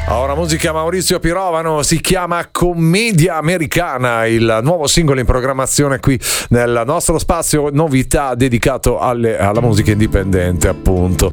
Ora musica Maurizio Pirovano, si chiama Commedia Americana, il nuovo singolo in programmazione qui nel nostro spazio novità dedicato alla musica indipendente, appunto.